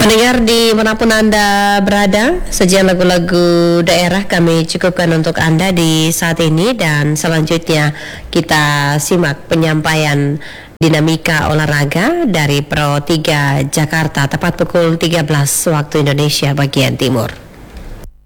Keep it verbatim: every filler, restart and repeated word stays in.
Pendengar dimanapun Anda berada, sajian lagu-lagu daerah kami cukupkan untuk Anda di saat ini, dan selanjutnya kita simak penyampaian dinamika olahraga dari Pro tiga Jakarta tepat pukul tiga belas waktu Indonesia bagian Timur.